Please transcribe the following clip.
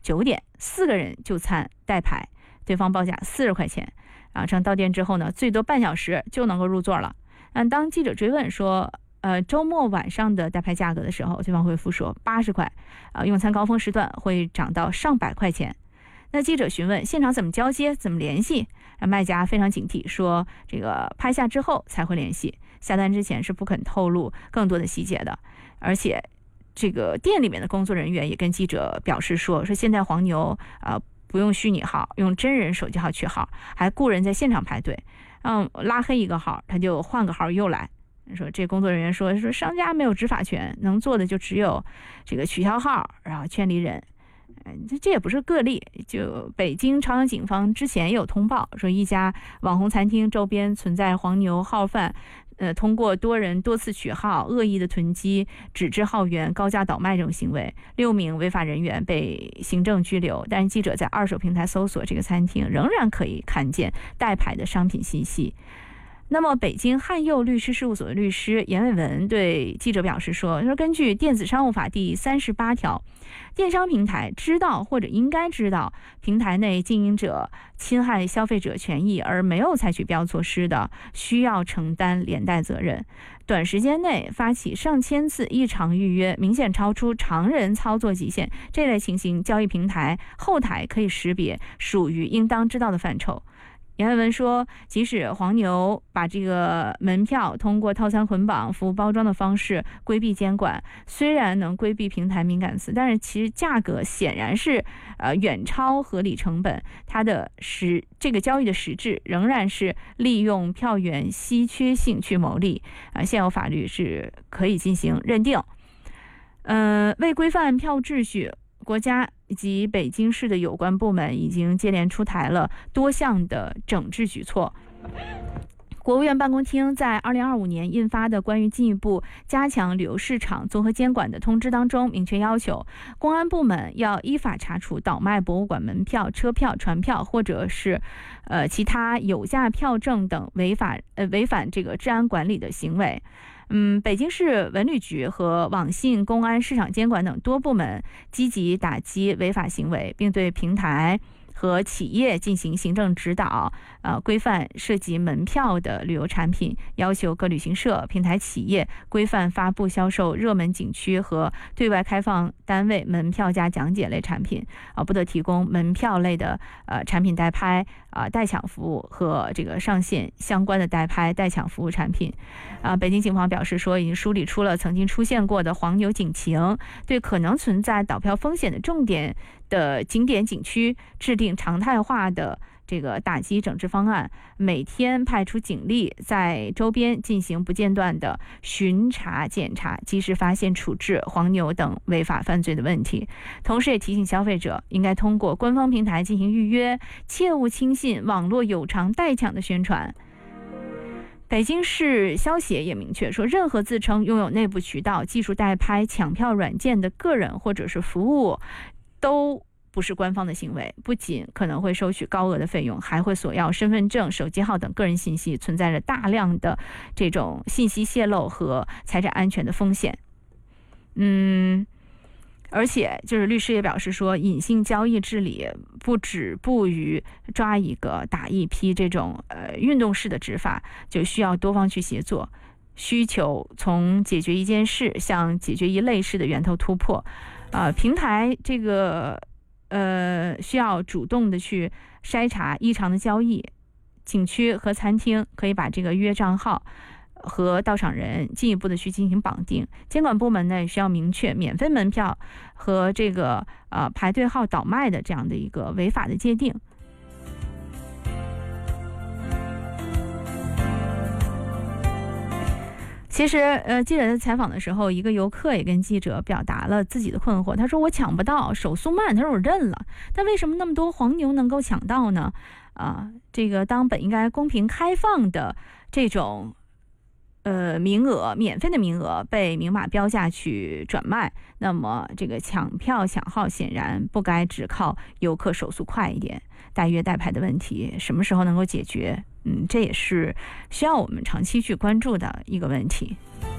9点4个人就餐代排，对方报价40块钱啊，这样到店之后呢，最多半小时就能够入座了。当记者追问说周末晚上的代排价格的时候，对方回复说80块用餐高峰时段会涨到上百块钱。那记者询问现场怎么交接怎么联系，卖家非常警惕，说这个拍下之后才会联系，下单之前是不肯透露更多的细节的。而且这个店里面的工作人员也跟记者表示说现在黄牛不用虚拟号，用真人手机号取号，还雇人在现场排队，拉黑一个号他就换个号又来。说这工作人员说商家没有执法权，能做的就只有这个取消号，然后劝离人。这也不是个例，就北京朝阳警方之前也有通报说一家网红餐厅周边存在黄牛号贩通过多人多次取号、恶意的囤积、纸质号源、高价倒卖这种行为，6名违法人员被行政拘留。但是记者在二手平台搜索这个餐厅，仍然可以看见代牌的商品信息。那么北京汉佑律师事务所的律师严伟文对记者表示说根据电子商务法第38条，电商平台知道或者应该知道平台内经营者侵害消费者权益而没有采取标措施的，需要承担连带责任。短时间内发起上千次异常预约，明显超出常人操作极限，这类情形交易平台后台可以识别，属于应当知道的范畴。严伟文说，即使黄牛把这个门票通过套餐捆绑、服务包装的方式规避监管，虽然能规避平台敏感词，但是其实价格显然是远超合理成本，它的这个交易的实质仍然是利用票源稀缺性去牟利现有法律是可以进行认定。为规范票秩序，国家以及北京市的有关部门已经接连出台了多项的整治举措。国务院办公厅在2025年印发的关于进一步加强旅游市场综合监管的通知当中，明确要求公安部门要依法查处倒卖博物馆门票、车票、船票或者是其他有价票证等违反这个治安管理的行为。北京市文旅局和网信、公安、市场监管等多部门积极打击违法行为，并对平台和企业进行行政指导，规范涉及门票的旅游产品，要求各旅行社、平台企业规范发布销售热门景区和对外开放单位门票价讲解类产品，不得提供门票类的产品代拍、代抢服务和这个上线相关的代拍、代抢服务产品。北京警方表示说，已经梳理出了曾经出现过的黄牛警情，对可能存在倒票风险的重点的景点景区制定常态化的这个打击整治方案，每天派出警力在周边进行不间断的巡查检查，及时发现处置黄牛等违法犯罪的问题。同时也提醒消费者应该通过官方平台进行预约，切勿轻信网络有偿代抢的宣传。北京市消协也明确说，任何自称拥有内部渠道、技术代拍、抢票软件的个人或者是服务都不是官方的行为，不仅可能会收取高额的费用，还会索要身份证、手机号等个人信息，存在着大量的这种信息泄露和财产安全的风险。而且就是律师也表示说，隐性交易治理不止步于抓一个打一批这种运动式的执法，就需要多方去协作，需求从解决一件事向解决一类事的源头突破。平台这个需要主动的去筛查异常的交易，景区和餐厅可以把这个预约账号和到场人进一步的去进行绑定。监管部门呢也需要明确免费门票和这个排队号倒卖的这样的一个违法的界定。其实记者在采访的时候，一个游客也跟记者表达了自己的困惑，他说我抢不到，手速慢，他说我认了，但为什么那么多黄牛能够抢到呢？这个当本应该公平开放的这种名额，免费的名额被明码标价去转卖，那么这个抢票抢号显然不该只靠游客手速快一点，代约代排的问题什么时候能够解决？这也是需要我们长期去关注的一个问题。